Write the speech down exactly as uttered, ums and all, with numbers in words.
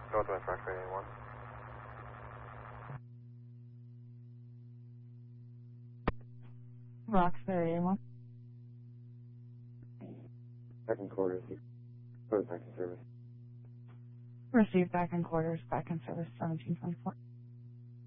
Northwest Rockford eighty-one. Roxbury A one. Second quarters. Go back in service. Received back in quarters, back in service seventeen twenty-four.